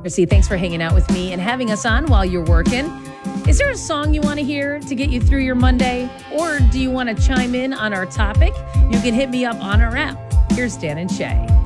See, thanks for hanging out with me and having us on while you're working. Is there a song you want to hear to get you through your Monday? Or do you want to chime in on our topic? You can hit me up on our app. Here's Dan and Shay.